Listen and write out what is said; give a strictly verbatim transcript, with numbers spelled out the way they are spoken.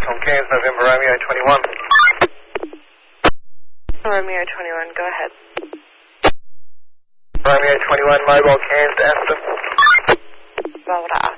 Tom Cairns, November Romeo twenty-one. Romeo twenty-one, go ahead. Romeo twenty-one, mobile Cairns to Aston. Mobile to